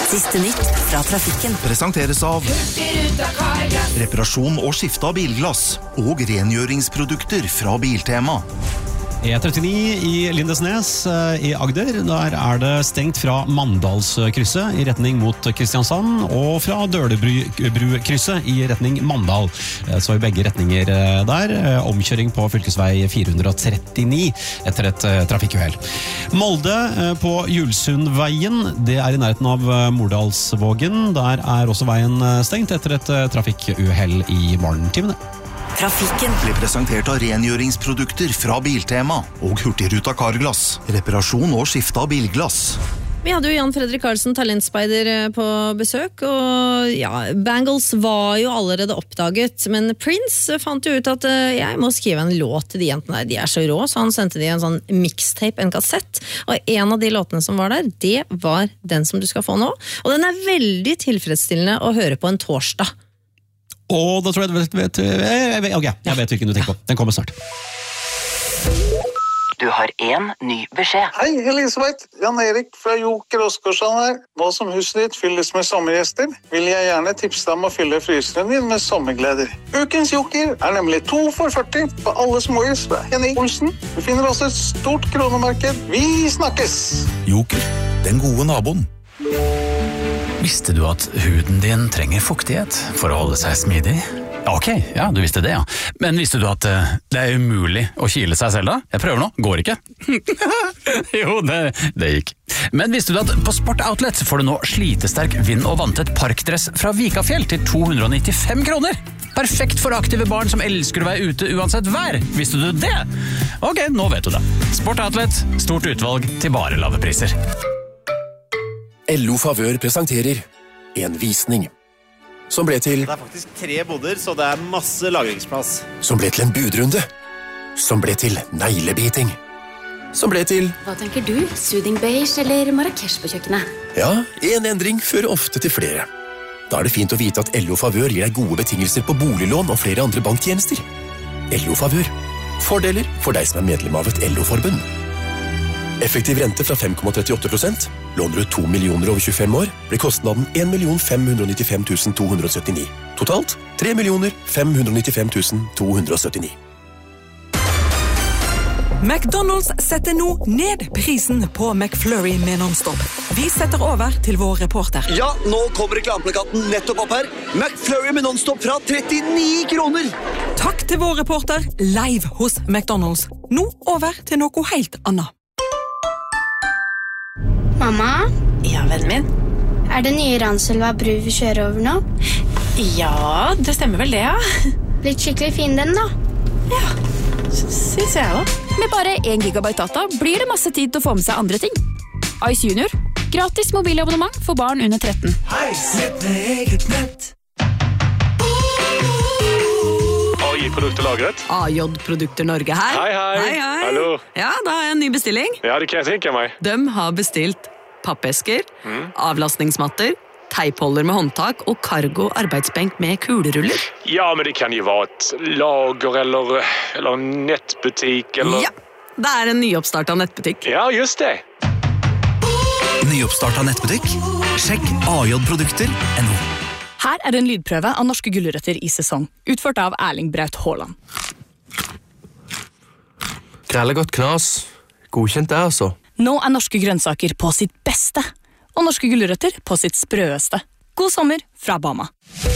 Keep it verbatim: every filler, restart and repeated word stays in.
Siste nytt fra trafikken. Presenteres av reparasjon og skifte av bilglass og rengjøringsprodukter fra Biltema. E trettini i Lindesnes i Agder. Der er det stengt fra Mandalskrysset i retning mot Kristiansand og fra Dølebru-krysset i retning Mandal. Så i begge retninger der. Omkjøring på fylkesvei fire hundre trettini etter et trafikkuhell. Molde på Julsundveien. Det er i nærheten av Mordalsvågen. Der er også veien stengt etter et trafikkuhell i morgentimene. Trafikken Ble presentert av rengjøringsprodukter fra Biltema og Hurtigruta Carglass. Reparasjon og skifte av bilglass. Vi hadde jo Jan Fredrik Karlsen, talentspeider, på besøk, og ja, Bangles var jo allerede oppdaget, men Prince fant jo ut at jeg må skrive en låt til de jentene der, de er så rå, så han sendte de en sånn mixtape, en kassett, og en av de låtene som var der, det var den som du skal få nå, og den er veldig tilfredsstillende å høre på en torsdag. Og da tror jeg vet, vet, jeg, vet, okay, jeg vet hvilken du tenker på. Den kommer snart. Du har en ny beskjed. Hei, Elisabeth. Jan Erik fra Joker Oskarsson her. Nå som huset ditt fylles med sommergjester, vil jeg gjerne tipse deg om å fylle fryseren din med sommergleder. Ukens Joker er nemlig to for førti på alle småhus fra Henning Olsen. Du finner også et stort kronemarked. Vi snakkes! Joker, den gode naboen. Visste du at huden din trenger fuktighet for å holde seg smidig? Ok, ja, du visste det, ja. Men visste du at uh, det er umulig å kile seg selv da? Jeg prøver nå, går ikke. Jo, det, det gikk. Men visste du at på Sport Outlet får du nå slitesterk vind- og vanntett parkdress fra Vikafjell til to hundre nittifem kroner? Perfekt for aktive barn som elsker å være ute uansett vær. Visste du det? Ok, nå vet du det. Sport Outlet, stort utvalg til bare lave priser. L O Favør presenterer en visning som ble til Det er faktisk tre boder, så det er masse lagringsplass. Som ble til en budrunde. Som ble til neglebiting. Som ble til Hva tenker du? Soothing beige eller Marrakesh på kjøkkenet? Ja, en endring fører ofte til flere. Da er det fint å vite at L O Favør gir deg gode betingelser på boliglån og flere andre banktjenester. L O Favør. Fordeler for deg som er medlem av et L O-forbund. Effektiv rente fra fem komma trettiåtte prosent. Låner du to millioner over tjuefem år, blir kostnaden en million fem hundre nittifem tusen to hundre syttini. Totalt tre millioner fem hundre nittifem tusen to hundre syttini. McDonald's setter nå ned prisen på McFlurry med non-stop. Vi setter over til vår reporter. Ja, nå kommer reklameplakaten nettopp opp her. McFlurry med non-stop fra trettini kroner. Takk til vår reporter, live hos McDonald's. Nå over til noe helt annet. Mamma? Ja, vennen min. Er det nye Ranselva bru vi kjører over nå? Ja, det stemmer vel det, ja. Blitt skikkelig fin den da? Ja, synes jeg også. Med bare en gigabyte data blir det masse tid til å få med seg andre ting. Ice Junior. Gratis mobilabonnement for barn under tretten. Hei, sett med eget nett. A J-produkter lagret. A J-produkter Norge her. Hei, hei. Hei, hei. Hallo. Ja, da har jeg en ny bestilling. Ja, det kan jeg tenke meg. De har bestilt pappesker, mm. avlastningsmatter, teipholder med håndtak og cargo arbeidsbenk med kuleruller. Ja, men det kan jo være et lager eller, eller en nettbutikk eller... Ja, det er en nyoppstartet nettbutikk. Ja, just det. Nyoppstartet nettbutikk? Sjekk A J-produkter punktum no. Her er en lydprøve av norske gulrøtter i sesong, utført av Erling Braut Haaland. Grellegodt knas. Godkjent det, altså. Nå er norske grønnsaker på sitt beste, og norske gulrøtter på sitt sprøeste. God sommer fra Bama.